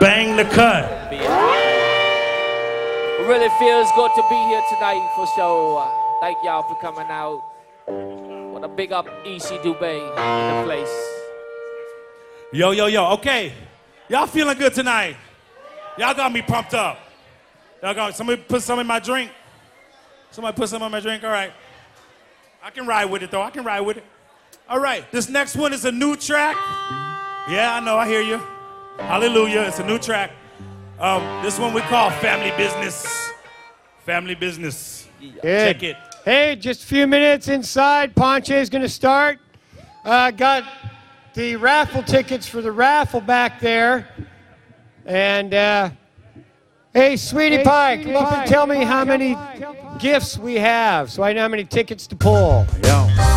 Bang the cut. It really feels good to be here tonight for sure. Thank y'all for coming out. Want to big up EC Dubé in the place. Yo. Okay. Y'all feeling good tonight? Y'all got me pumped up. Somebody put some in my drink. Somebody put some in my drink. All right. I can ride with it, though. I can ride with it. All right. This next one is a new track. Yeah, I know. I hear you. Hallelujah. It's a new track. This one we call Family Business. Family Business. Good. Check it. Hey, just a few minutes inside. Ponche's going to start. Got the raffle tickets for the raffle back there. And, hey, Sweetie Pie, come up and tell me how many gifts we have so I know how many tickets to pull. Yo.